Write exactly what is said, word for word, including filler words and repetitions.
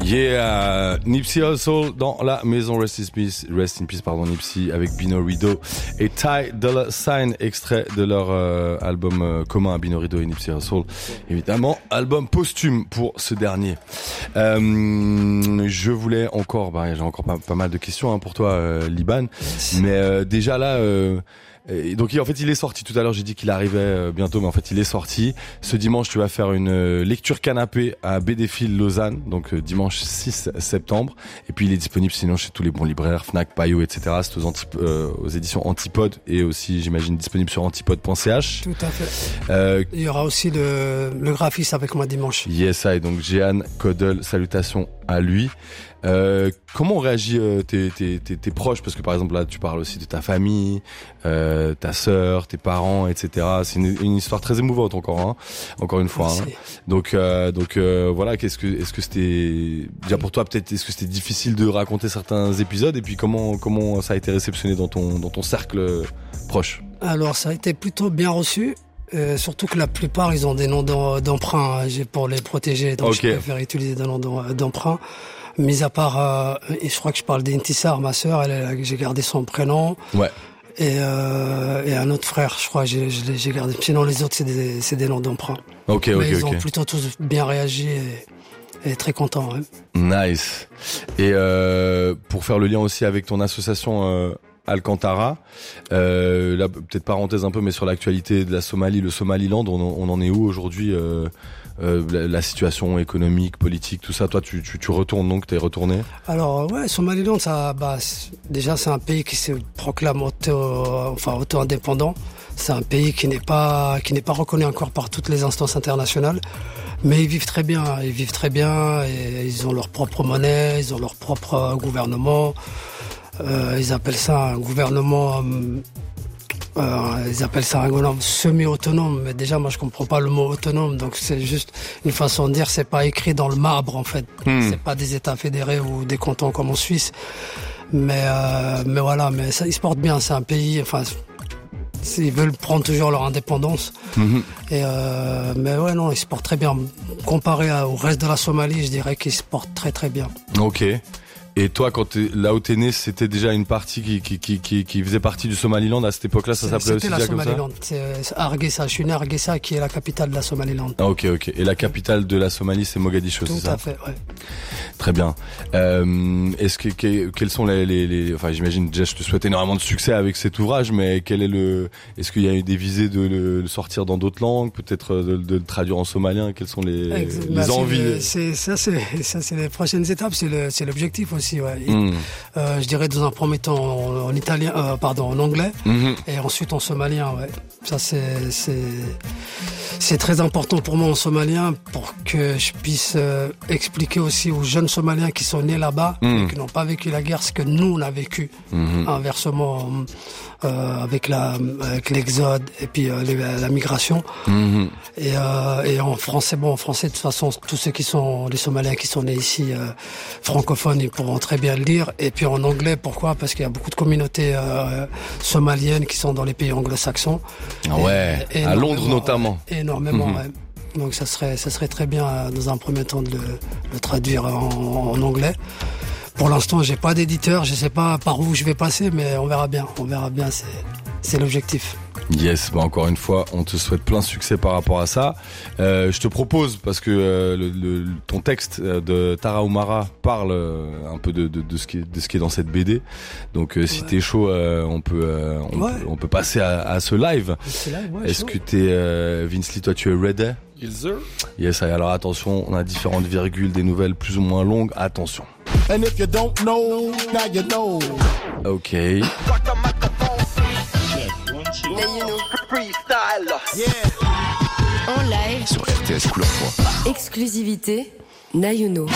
Yeah, Nipsey Hussle dans la maison, Rest in Peace, Rest in Peace pardon, Nipsey avec Bino Rideau et Ty Dolla Sign, extrait de leur euh, album euh, commun, Bino Rideau et Nipsey Hussle. Évidemment, album posthume pour ce dernier. Euh, je voulais encore, bah, j'ai encore pas, pas mal de questions hein, pour toi, euh, Liban, mais euh, déjà là. Euh, Et donc en fait il est sorti tout à l'heure, j'ai dit qu'il arrivait bientôt mais en fait il est sorti. Ce dimanche tu vas faire une lecture canapé à Bédéphile Lausanne, donc dimanche six septembre, et puis il est disponible sinon chez tous les bons libraires, Fnac, Payot, et cetera. C'est aux, antip- euh, aux éditions Antipode et aussi j'imagine disponible sur antipode point c h. Tout à fait. Euh, il y aura aussi le, le graphiste avec moi dimanche. Yes, I, donc Jehan Kodel, salutations à lui. Euh, comment ont réagi euh, tes, tes, tes, tes proches, parce que par exemple là tu parles aussi de ta famille, euh, ta sœur, tes parents, et cetera. C'est une, une histoire très émouvante encore, hein, encore une fois. Hein. Donc euh, donc euh, voilà, qu'est-ce que est-ce que c'était déjà pour toi peut-être, est-ce que c'était difficile de raconter certains épisodes et puis comment comment ça a été réceptionné dans ton dans ton cercle proche? Alors ça a été plutôt bien reçu. Euh, surtout que la plupart ils ont des noms d'emprunt, j'ai pour les protéger, donc okay. Je préfère utiliser des noms d'emprunt. Mis à part, euh, et je crois que je parle d'Intissar, ma sœur, elle, elle, j'ai gardé son prénom. Ouais. Et, euh, et un autre frère, je crois, j'ai, j'ai gardé. Sinon les autres c'est des, c'est des noms d'emprunt. Ok, ok, ok. Mais ils ont plutôt tous bien réagi et, et très contents. Ouais. Nice. Et euh, pour faire le lien aussi avec ton association. Euh... Alcantara, euh, là peut-être parenthèse un peu, mais sur l'actualité de la Somalie, le Somaliland, on, on en est où aujourd'hui, euh, euh, la, la situation économique, politique, tout ça. Toi, tu, tu, tu retournes donc, t'es retourné? Alors ouais, Somaliland, ça, bah, c'est, déjà c'est un pays qui se proclame auto, enfin auto-indépendant. C'est un pays qui n'est pas, qui n'est pas reconnu encore par toutes les instances internationales. Mais ils vivent très bien, ils vivent très bien, et ils ont leur propre monnaie, ils ont leur propre gouvernement. Euh, ils appellent ça un gouvernement, euh, ils appellent ça un gouvernement semi-autonome. Mais déjà, moi, je comprends pas le mot autonome. Donc, c'est juste une façon de dire, c'est pas écrit dans le marbre, en fait. Hmm. C'est pas des États fédérés ou des cantons comme en Suisse. Mais, euh, mais voilà, mais ça, ils se portent bien. C'est un pays, enfin, ils veulent prendre toujours leur indépendance. Mmh. Et euh, mais ouais, non, ils se portent très bien. Comparé à, au reste de la Somalie, je dirais qu'ils se portent très très bien. Ok. Et toi, quand t'es, là où t'es né, c'était déjà une partie qui, qui, qui, qui, qui faisait partie du Somaliland à cette époque-là, ça s'appelait aussi déjà comme ça? C'est, c'est Hargeisa, je suis né à Hargeisa, qui est la capitale de la Somaliland. Ah, ok, ok. Et la capitale de la Somalie, c'est Mogadiscio, tout c'est ça? Tout à fait, ouais. Très bien. Euh, est-ce que, que quels sont les, les, les, enfin, j'imagine déjà, je te souhaite énormément de succès avec cet ouvrage, mais quel est le, est-ce qu'il y a eu des visées de le, le sortir dans d'autres langues, peut-être de, de le traduire en somalien? Quelles sont les, Exact. les bah, envies? C'est, c'est, ça, c'est, ça, c'est les prochaines étapes, c'est le, c'est l'objectif aussi, ouais. Mm. Euh, je dirais dans un premier temps en, en italien, euh, pardon, en anglais, mm-hmm. et ensuite en somalien. Ouais. Ça c'est c'est c'est très important pour moi en somalien pour que je puisse euh, expliquer aussi aux jeunes Somaliens qui sont nés là-bas mm. et qui n'ont pas vécu la guerre ce que nous on a vécu. Mm-hmm. Inversement euh, avec la avec l'exode et puis euh, la, la migration. Mm-hmm. Et euh, et en français, bon en français de toute façon tous ceux qui sont les Somaliens qui sont nés ici euh, francophones ils pourront très bien le lire. Et puis en anglais, pourquoi? Parce qu'il y a beaucoup de communautés euh, somaliennes qui sont dans les pays anglo-saxons. Ah ouais, et, à Londres notamment. Énormément, mm-hmm. ouais. Donc ça serait, ça serait très bien dans un premier temps de le, le traduire en, en anglais. Pour l'instant, j'ai pas d'éditeur, je sais pas par où je vais passer, mais on verra bien. On verra bien, c'est, c'est l'objectif. Yes, bah encore une fois, on te souhaite plein de succès par rapport à ça. Euh, je te propose, parce que euh, le, le, ton texte de Tara Oumara parle euh, un peu de, de, de, ce qui est, de ce qui est dans cette B D. Donc euh, si ouais. t'es chaud, euh, on, peut, euh, on, ouais. peut, on peut passer à, à ce live. live ouais, Est-ce chaud. que t'es, euh, Vince Lee, toi tu es ready? Yes, sir. Yes, alors attention, on a différentes virgules, des nouvelles plus ou moins longues. Attention. And if you don't know, now you know. Ok. En live sur R T S Couleur trois. Exclusivité Nayuno.